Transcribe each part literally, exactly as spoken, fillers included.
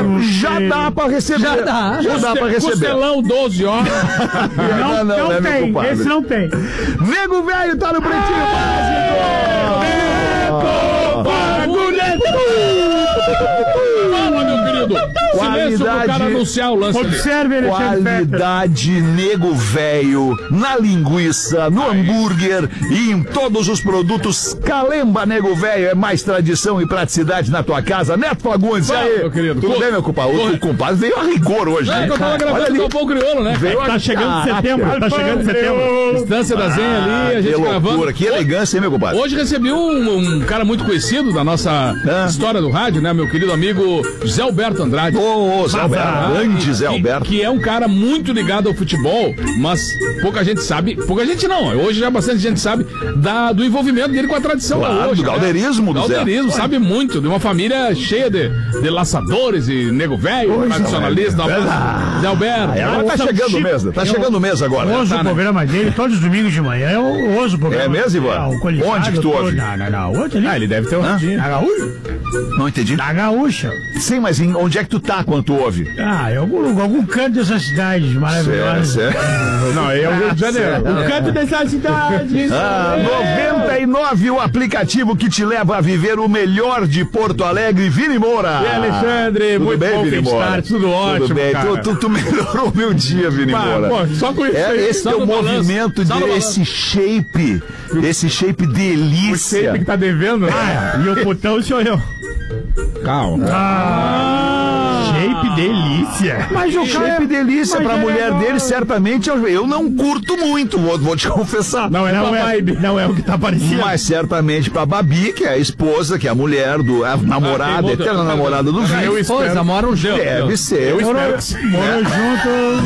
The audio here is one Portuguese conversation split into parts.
Já dá pra receber. Já dá. Já dá pra receber. Costelão doze horas. Não, não, não, não é meu tem, culpado. esse não tem. Nego Velho tá no Pretinho Básico. Fala, meu querido. Silêncio pro cara Qualidade, anunciar o lance ali. Observe, Alexandre Fetter. qualidade Nego Velho na linguiça, no hambúrguer e em todos os produtos. Calemba Nego Velho é mais tradição e praticidade na tua casa. Neto Fagundes, e Fala, aí? meu querido. Tudo Co- bem, meu compadre? Corre. O compadre veio a rigor hoje, É né? que eu tava Olha gravando ali. com o Pão Crioulo, né? Veio Tá a- chegando Caraca. setembro, tá chegando setembro. Distância da Zen ali, a gente Que gravando. loucura, que elegância, hein, meu compadre? Hoje recebi um, um cara muito conhecido da nossa Ah. história do rádio, né? Meu querido amigo Zé Alberto Andrade. Ô, ô, Zé Alberto, Ah, grande Zé que- Alberto. Que é um cara muito ligado ao futebol, mas pouca gente sabe, pouca gente não, hoje já bastante gente sabe da, do envolvimento dele com a tradição Claro, gaúcha, do galdeirismo do Zé. Galdeirismo, sabe muito, de uma família cheia de, de laçadores e nego velho, tradicionalista. Zé Alberto. Aí agora tá chegando o mês, tá chegando o mês agora. Ouço Tá, o né? programa dele todos os domingos de manhã. Eu ouço o programa. É mesmo, Ivan? alcoolizado, Onde que tu todo- ouve? Na, na, na, onde ali? Ah, ele deve ter um radinho. Na gaúcha? Não entendi. Na gaúcha. Sim, mas em, onde é que tu tá quando tu ouve? Ah, em algum, algum canto dessas cidades maravilhosas. Certo, certo. Não, aí é o Rio de Janeiro. O canto dessas cidades. Ah, noventa e nove, o aplicativo que te leva a viver o melhor de Porto Alegre, Vini Moura. E Alexandre, Tudo muito bem, bom Vini fim de Moura? tarde, tudo ótimo, Tudo bem, cara. tu, tu, tu melhorou o meu dia, Vini Pá, Moura. pô, só com isso É, aí, esse só teu no balanço, movimento, só no de, balanço. esse shape, esse shape delícia. Sempre que tá devendo, né? E o putão sou eu. Calma. Shape delícia. Mas o cara Shape delícia mas pra é mulher legal. dele, certamente eu, eu não curto muito, vou, vou te confessar. Não é, não, é, não é o que tá parecendo. Mas certamente pra Babi, que é a esposa, que é a mulher, do, a namorada, Ah, tem a eterna outra- namorada do Ah, Vini. eu espero. Pois, mora um junto. Deve ser. Eu Morou, espero que sim. morou junto.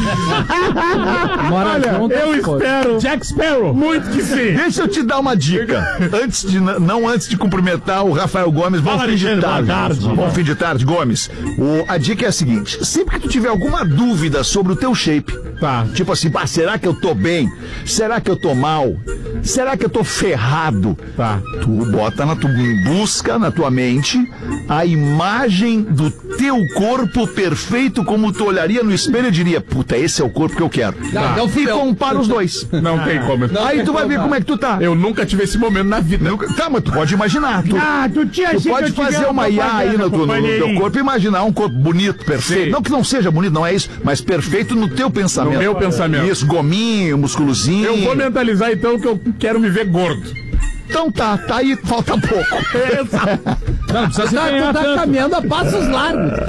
Mora junto. Eu pô. espero. Jack Sparrow. Muito que sim. Deixa eu te dar uma dica. Antes de, não antes de cumprimentar o Rafael Gomes, bom Fala, fim de Alexandre, boa tarde. tarde. Bom fim de tarde, Gomes. O, a dica é a seguinte: sempre que tu tiver alguma dúvida sobre o teu shape, Tá. tipo assim, ah, será que eu tô bem? Será que eu tô mal? Será que eu tô ferrado? Tá. Tu bota na tu busca na tua mente a imagem do teu corpo perfeito como tu olharia no espelho e diria, puta, esse é o corpo que eu quero. Não, então E fudeu. compara os dois. Não tem como. Aí tu vai ver como é que tu tá. Eu nunca tive esse momento na vida. Nunca- Tá, mas tu pode imaginar. Tu, Ah, tu tinha tu achei pode que eu fazer tivesse uma I A aí no, tu- no teu corpo e imaginar um corpo bonito, perfeito. Sim. Não que não seja bonito, não é isso, mas perfeito no teu pensamento. No meu pensamento. Isso, gominho, musculozinho. Eu vou mentalizar então que eu quero me ver gordo. Então tá, tá aí, falta pouco. Não, não precisa se Tá, ganhar tu tá tanto. caminhando a passos largos.